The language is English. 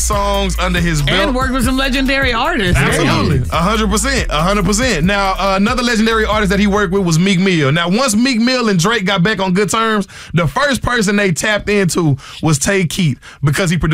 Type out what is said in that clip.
songs under his belt. And worked with some legendary artists. Absolutely. 100%. 100%. Now, another legendary artist that he worked with was Meek Mill. Now, once Meek Mill and Drake got back on good terms, the first person they tapped into was Tay Keith because he produced